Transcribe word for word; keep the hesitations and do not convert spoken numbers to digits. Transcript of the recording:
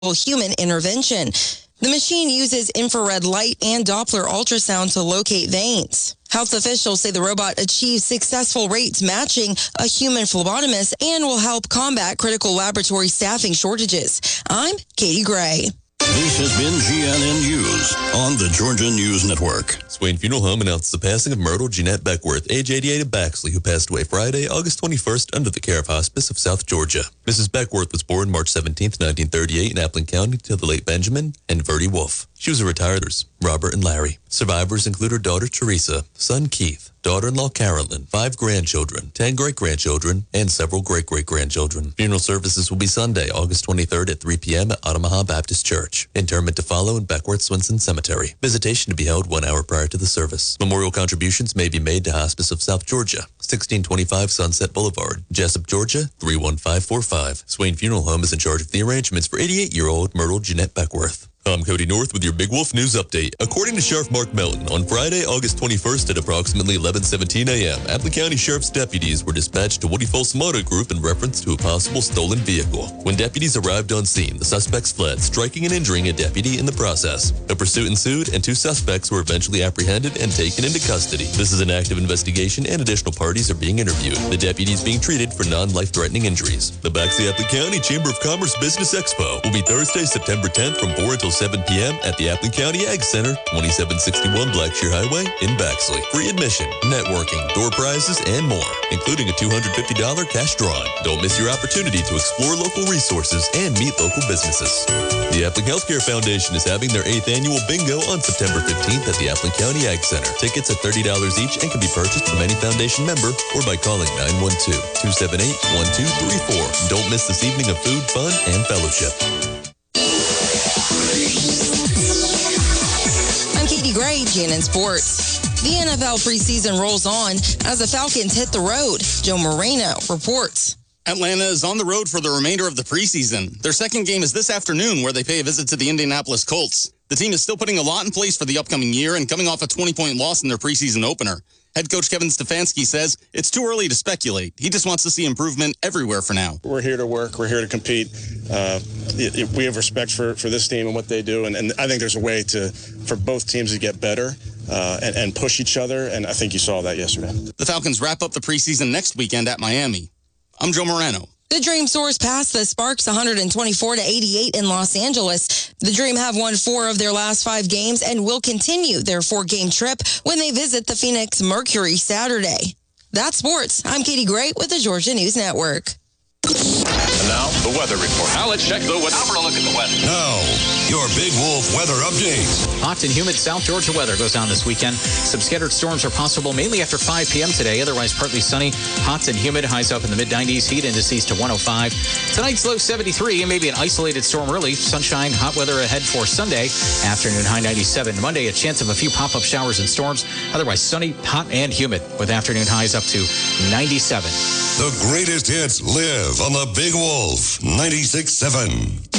human intervention. The machine uses infrared light and Doppler ultrasound to locate veins. Health officials say the robot achieves successful rates matching a human phlebotomist and will help combat critical laboratory staffing shortages. I'm Katie Gray. This has been G N N News on the Georgia News Network. Swain Funeral Home announced the passing of Myrtle Jeanette Beckworth, age eighty-eight, of Baxley, who passed away Friday, August twenty-first, under the care of Hospice of South Georgia. Missus Beckworth was born March seventeenth, nineteen thirty-eight in Appling County to the late Benjamin and Verdi Wolf. She was a retired Robert and Larry. Survivors include her daughter Teresa, son Keith, daughter-in-law Carolyn, five grandchildren, ten great-grandchildren, and several great-great-grandchildren. Funeral services will be Sunday, August twenty-third at three p.m. at Omaha Baptist Church. Interment to follow in Beckworth Swinson Cemetery. Visitation to be held one hour prior to the service. Memorial contributions may be made to Hospice of South Georgia, sixteen twenty-five Sunset Boulevard, Jessup, Georgia, three one five four five. Swain Funeral Home is in charge of the arrangements for eighty-eight-year-old Myrtle Jeanette Beckworth. I'm Cody North with your Big Wolf News Update. According to Sheriff Mark Melton, on Friday, August twenty-first at approximately eleven seventeen a.m., Appling County Sheriff's deputies were dispatched to Woody Folsom Auto Group in reference to a possible stolen vehicle. When deputies arrived on scene, the suspects fled, striking and injuring a deputy in the process. A pursuit ensued, and two suspects were eventually apprehended and taken into custody. This is an active investigation, and additional parties are being interviewed. The deputies being treated for non-life-threatening injuries. The Baxley Appling County Chamber of Commerce Business Expo will be Thursday, September tenth from four until seven p.m. at the Appling County Ag Center, twenty-seven sixty-one Blackshear Highway in Baxley. Free admission, networking, door prizes, and more, including a two hundred fifty dollars cash drawing. Don't miss your opportunity to explore local resources and meet local businesses. The Appling Healthcare Foundation is having their eighth annual bingo on September fifteenth at the Appling County Ag Center. Tickets are thirty dollars each and can be purchased from any foundation member or by calling nine one two, two seven eight, one two three four. Don't miss this evening of food, fun, and fellowship. Katie Gray, G N N Sports. The N F L preseason rolls on as the Falcons hit the road. Joe Moreno reports. Atlanta is on the road for the remainder of the preseason. Their second game is this afternoon, where they pay a visit to the Indianapolis Colts. The team is still putting a lot in place for the upcoming year and coming off a twenty-point loss in their preseason opener. Head coach Kevin Stefanski says it's too early to speculate. He just wants to see improvement everywhere for now. We're here to work. We're here to compete. Uh, it, it, we have respect for, for this team and what they do, and, and I think there's a way to for both teams to get better uh, and, and push each other, and I think you saw that yesterday. The Falcons wrap up the preseason next weekend at Miami. I'm Joe Moreno. The Dream soars past the Sparks one twenty-four to eighty-eight in Los Angeles. The Dream have won four of their last five games and will continue their four-game trip when they visit the Phoenix Mercury Saturday. That's sports. I'm Katie Gray with the Georgia News Network. And now, the weather report. Now let's check the weather. Now for a look at the weather. Now, your Big Wolf weather update. Hot and humid South Georgia weather goes down this weekend. Some scattered storms are possible mainly after five p.m. today. Otherwise, partly sunny. Hot and humid. Highs up in the mid nineties. Heat indices to one oh five. Tonight's low seventy-three and maybe an isolated storm early. Sunshine, hot weather ahead for Sunday. Afternoon high ninety-seven. Monday, a chance of a few pop-up showers and storms. Otherwise, sunny, hot, and humid with afternoon highs up to ninety-seven. The greatest hits live on the Big Wolf ninety-six point seven.